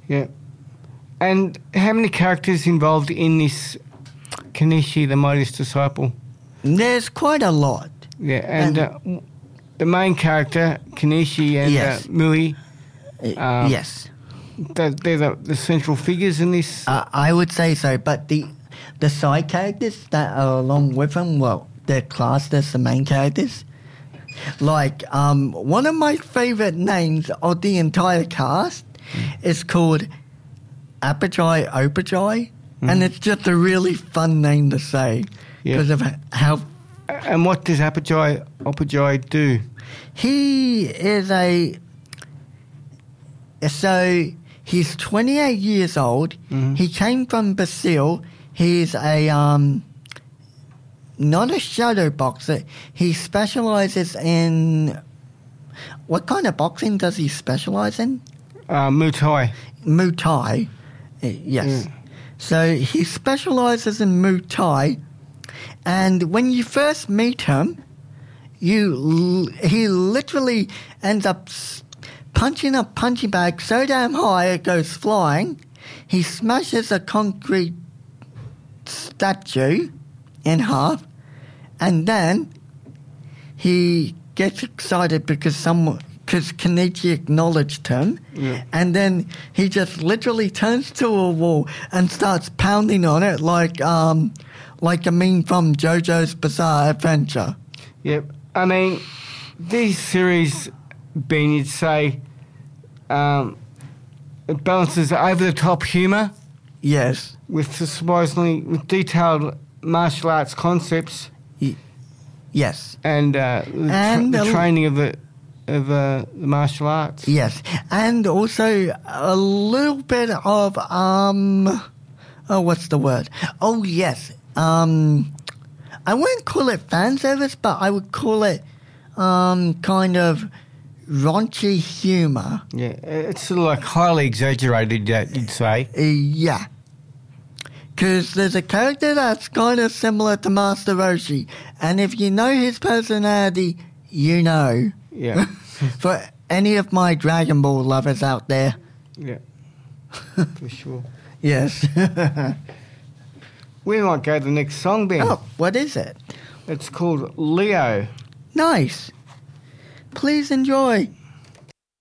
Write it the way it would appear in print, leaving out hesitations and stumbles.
Yeah. And how many characters involved in this Kenichi, the Mightiest Disciple? There's quite a lot. Yeah, and the main character, Kenichi and Yes. Mui, Yes. they're the central figures in this. I would say so, but the side characters that are along with them, well, they're classed as the main characters. Like, one of my favourite names of the entire cast is called Apogee Opogee, and it's just a really fun name to say because of how... And what does Apogee do? He is So, he's 28 years old. He came from Brazil. He's not a shadow boxer. He specializes in... What kind of boxing does he specialize in? Muay Thai. Muay Thai. Yes. So he specializes in Muay Thai. And when you first meet him, he literally ends up punching a punching bag so damn high it goes flying. He smashes a concrete statue in half, and then he gets excited because Kenichi acknowledged him, and then he just literally turns to a wall and starts pounding on it like a meme from JoJo's Bizarre Adventure. Yep. I mean, these series, Ben, you'd say, it balances over-the-top humour. Yes. With detailed martial arts concepts. Yes. And the training of the martial arts. Yes. And also a little bit of what's the word? Oh yes. I wouldn't call it fan service, but I would call it kind of raunchy humour. Yeah, it's sort of like highly exaggerated, you'd say. Yeah. Because there's a character that's kind of similar to Master Roshi, and if you know his personality, you know. Yeah. For any of my Dragon Ball lovers out there. Yeah. For sure. Yes. We might go to the next song, Ben. Oh, what is it? It's called Leo. Nice. Please enjoy.